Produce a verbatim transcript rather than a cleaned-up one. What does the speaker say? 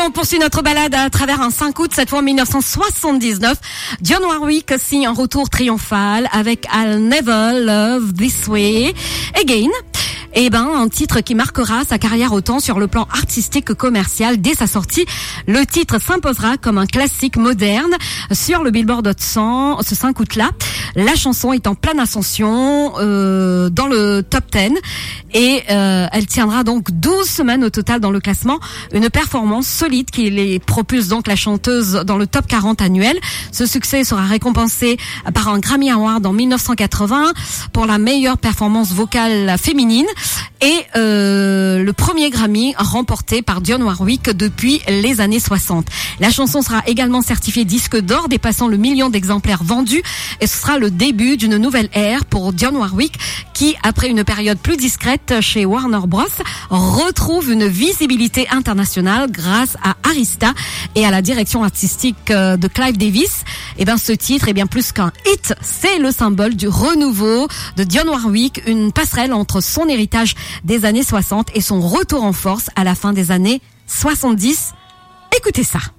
on poursuit notre balade à travers un cinq août, cette fois en dix-neuf cent soixante-dix-neuf. Dionne Warwick signe un retour triomphal avec I'll Never Love This Way Again. Eh ben, un titre qui marquera sa carrière autant sur le plan artistique que commercial. Dès sa sortie, le titre s'imposera comme un classique moderne sur le Billboard Hot cent ce cinq août-là. La chanson est en pleine ascension euh, dans le top dix et euh, elle tiendra donc douze semaines au total dans le classement. Une performance solide qui les propulse donc la chanteuse dans le top quarante annuel. Ce succès sera récompensé par un Grammy Award en dix-neuf cent quatre-vingts pour la meilleure performance vocale féminine. Et euh, le premier Grammy remporté par Dionne Warwick depuis les années soixante. La chanson sera également certifiée disque d'or, dépassant le million d'exemplaires vendus, et ce sera le début d'une nouvelle ère pour Dionne Warwick qui, après une période plus discrète chez Warner Bros, retrouve une visibilité internationale grâce à Arista et à la direction artistique de Clive Davis. Et ben ce titre est bien plus qu'un hit, c'est le symbole du renouveau de Dionne Warwick, une passerelle entre son héritage des années soixante et son retour en force à la fin des années soixante-dix. Écoutez ça.